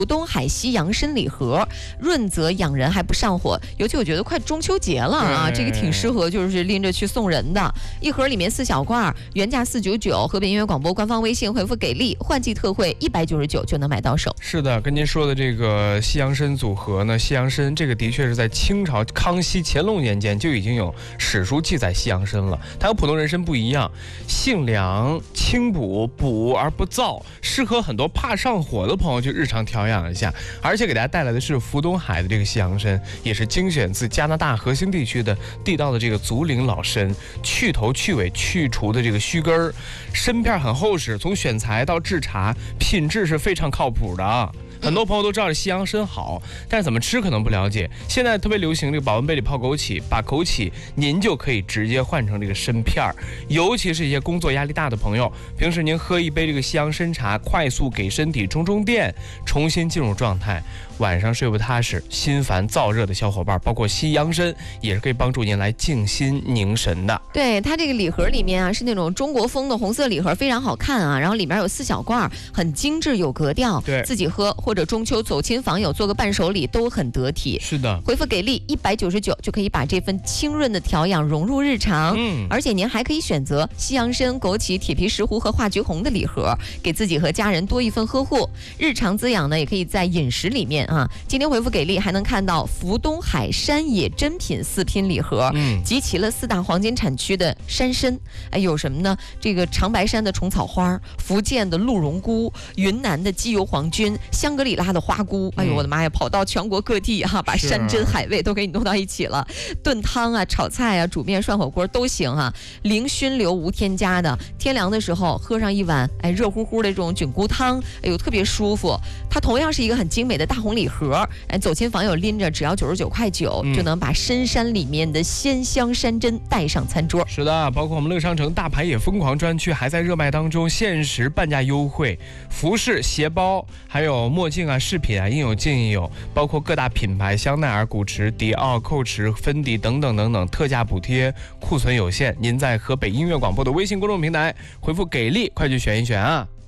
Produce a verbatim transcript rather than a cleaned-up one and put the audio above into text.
福东海西洋参礼盒，润泽养人还不上火，尤其我觉得快中秋节了啊，这个挺适合就是拎着去送人的。一盒里面四小罐，原价四九九，河北音乐广播官方微信回复给力，换季特惠一百九十九就能买到手。 是的，跟您说的这个西洋参组合呢，西洋参这个的确是在清朝康熙、乾隆年间就已经有史书记载西洋参了。它和普通人参不一样，性凉、清补、补而不燥，适合很多怕上火的朋友去日常调养一下。而且给大家带来的是福东海的这个西洋参，也是精选自加拿大核心地区的地道的这个竹林老参，去头去尾去除的这个须根儿，参片很厚实，从选材到制茶，品质是非常靠谱的啊。很多朋友都知道这西洋参好，但是怎么吃可能不了解。现在特别流行这个保温杯里泡枸杞，把枸杞您就可以直接换成这个参片儿。尤其是一些工作压力大的朋友，平时您喝一杯这个西洋参茶，快速给身体充充电，重新进入状态。晚上睡不踏实、心烦燥热的小伙伴，包括西洋参也是可以帮助您来静心凝神的。 对，它这个礼盒里面啊是那种中国风的红色礼盒，非常好看啊。然后里面有四小罐，很精致有格调， 对， 自己喝或者中秋走亲访友做个伴手礼都很得体。 是的， 回复给力一百九十九就可以把这份清润的调养融入日常。嗯，而且您还可以选择西洋参、枸杞、铁皮石斛和化菊红的礼盒，给自己和家人多一份呵护。日常滋养呢，也可以在饮食里面啊。今天回复给力还能看到福东海山野珍品四拼礼盒，嗯，集齐了四大黄金产区的山参，哎，有什么呢？这个长白山的虫草花，福建的鹿茸菇，云南的鸡油黄菌，香格里拉的花菇，哎呦我的妈呀，跑到全国各地哈、啊，把山珍海味都给你弄到一起了，炖汤啊、炒菜啊、煮面、涮火锅都行啊，零熏流无添加的，天凉的时候喝上一碗哎热乎乎的这种菌菇汤，哎呦特别舒服。它同样是一个很精美的大红礼盒，哎，走亲访友拎着只要九十九块九，就能把深山里面的鲜香山珍带上餐桌。 是的，包括我们乐商城大牌也疯狂专区还在热卖当中，限时半价优惠，服饰、鞋包，还有墨镜啊、饰品啊，应有尽有，包括各大品牌香奈儿、古驰、迪奥、蔻驰、芬迪等等等等，特价补贴，库存有限。您在河北音乐广播的微信公众平台回复给力，快去选一选啊！